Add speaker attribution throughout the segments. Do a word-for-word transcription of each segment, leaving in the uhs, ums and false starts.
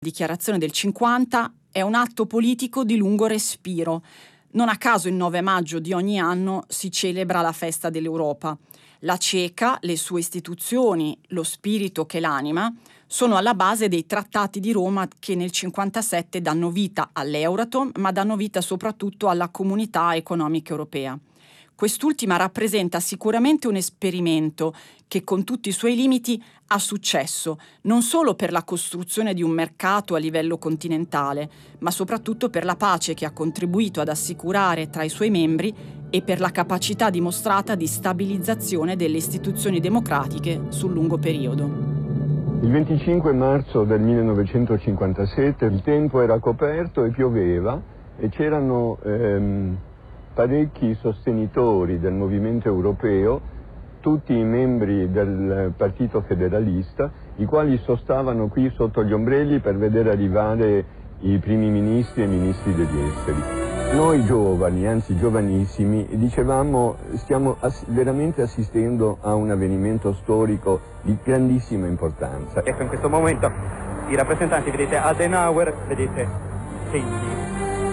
Speaker 1: Dichiarazione del cinquanta è un atto politico di lungo respiro. Non a caso il nove maggio di ogni anno si celebra la festa dell'Europa. La CECA, le sue istituzioni, lo spirito che l'anima, sono alla base dei trattati di Roma che nel cinquantasette danno vita all'Euratom, ma danno vita soprattutto alla Comunità Economica Europea. Quest'ultima rappresenta sicuramente un esperimento che con tutti i suoi limiti ha successo, non solo per la costruzione di un mercato a livello continentale, ma soprattutto per la pace che ha contribuito ad assicurare tra i suoi membri e per la capacità dimostrata di stabilizzazione delle istituzioni democratiche sul lungo periodo.
Speaker 2: Il venticinque marzo del millenovecentocinquantasette il tempo era coperto e pioveva e c'erano ehm, parecchi sostenitori del movimento europeo, tutti i membri del Partito Federalista, i quali sostavano qui sotto gli ombrelli per vedere arrivare i primi ministri e ministri degli esteri. Noi giovani, anzi giovanissimi, dicevamo stiamo ass- veramente assistendo a un avvenimento storico di grandissima importanza.
Speaker 3: Ecco, in questo momento i rappresentanti, vedete Adenauer, vedete Segni.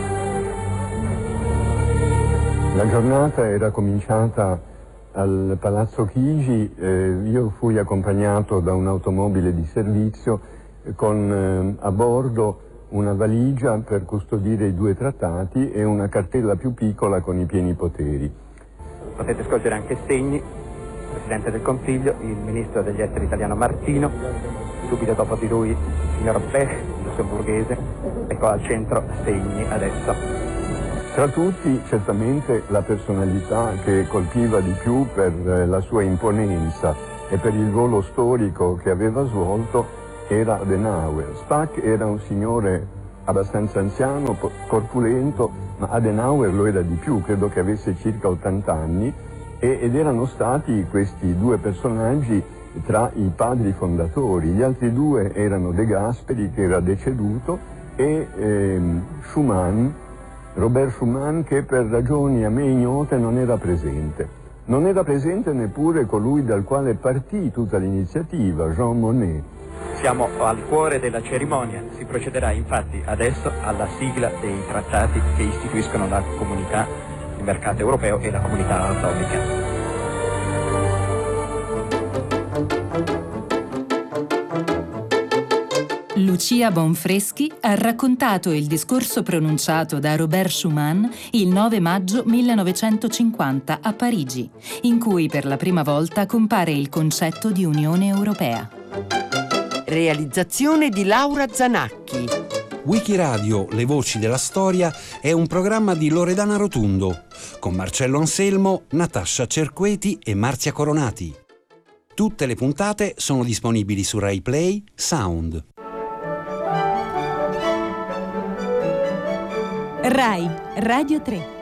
Speaker 2: La giornata era cominciata al Palazzo Chigi, eh, io fui accompagnato da un'automobile di servizio eh, con eh, a bordo una valigia per custodire i due trattati e una cartella più piccola con i pieni poteri.
Speaker 3: Potete scorgere anche Segni, il Presidente del Consiglio, il Ministro degli Esteri italiano Martino, subito dopo di lui il signor Bech, il lussemburghese, ecco al centro Segni adesso.
Speaker 2: Tra tutti certamente la personalità che colpiva di più per la sua imponenza e per il ruolo storico che aveva svolto era Adenauer. Spaak era un signore abbastanza anziano, corpulento, ma Adenauer lo era di più, credo che avesse circa ottanta anni, e, ed erano stati questi due personaggi tra i padri fondatori. Gli altri due erano De Gasperi, che era deceduto, e ehm, Schuman, Robert Schuman, che per ragioni a me ignote non era presente. Non era presente neppure colui dal quale partì tutta l'iniziativa, Jean Monnet.
Speaker 3: Siamo al cuore della cerimonia, si procederà infatti adesso alla sigla dei trattati che istituiscono la comunità, il mercato europeo e la comunità atomica.
Speaker 4: Lucia Bonfreschi ha raccontato il discorso pronunciato da Robert Schuman il nove maggio millenovecentocinquanta a Parigi, in cui per la prima volta compare il concetto di Unione Europea.
Speaker 5: Realizzazione di Laura Zanacchi.
Speaker 6: Wikiradio Le Voci della Storia è un programma di Loredana Rotundo, con Marcello Anselmo, Natascia Cerqueti e Marzia Coronati. Tutte le puntate sono disponibili su Rai Play Sound.
Speaker 4: Rai Radio tre.